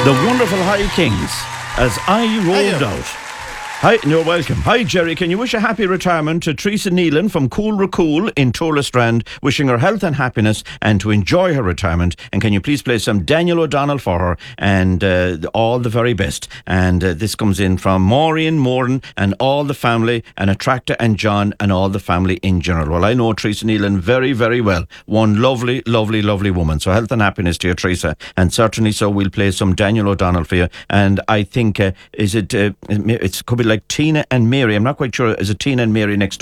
The wonderful High Kings as I rolled out. Hi, you're welcome. Hi, Jerry. Can you wish a happy retirement to Teresa Nealon from Cool in Tourlestrand, wishing her health and happiness and to enjoy her retirement? And can you please play some Daniel O'Donnell for her and all the very best? And this comes in from Maureen Moran and all the family and Attractor and John and all the family in general. Well, I know Teresa Nealon very, very well. One lovely, lovely, lovely woman. So health and happiness to you, Teresa. And certainly so we'll play some Daniel O'Donnell for you. And I think, it could be like Tina and Mary. I'm not quite sure. Is it Tina and Mary next door?